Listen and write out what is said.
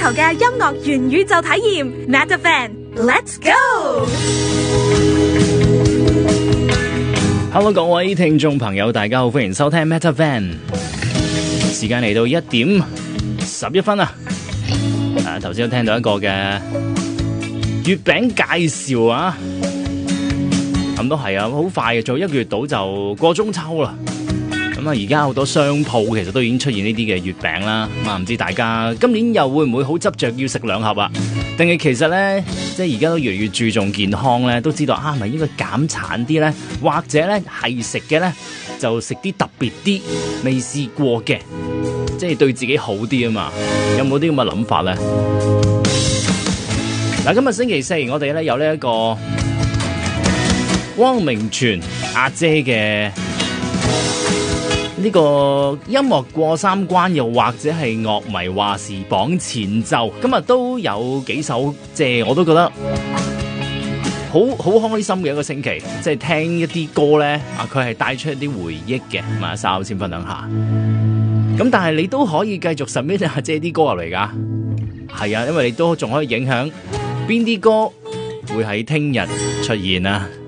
嘅音樂元宇宙體驗 Metavan，Let's go！Hello， 各位聽眾朋友，大家好，歡迎收聽 Metavan。時間嚟到1點11分啊！頭先都聽到一個嘅月餅介紹啊，咁都係啊，好快嘅，做1個月到就過中秋啦。咁啊，而家好多商鋪其實都已經出現呢啲嘅月餅啦。咁啊，唔知大家今年又會唔會好執着要食2盒啊？定係其實咧，即係而家都越嚟越注重健康咧，都知道啊，咪應該減產啲咧，或者咧係食嘅咧就食啲特別啲，未試過嘅，即係對自己好啲啊嘛。有冇啲咁嘅諗法咧？嗱，今日星期四，我哋咧有呢一個汪明荃阿姐嘅呢個音樂過三關，又或者係樂迷話事榜前奏，今日都有幾首，即係我都覺得好開心嘅一個星期，即係聽一啲歌咧，佢係帶出一啲回憶嘅，咁啊稍後先分享下。咁但係你都可以繼續 submit 阿姐啲歌入嚟噶，係啊，因為你都仲可以影響邊啲歌會喺聽日出現啊。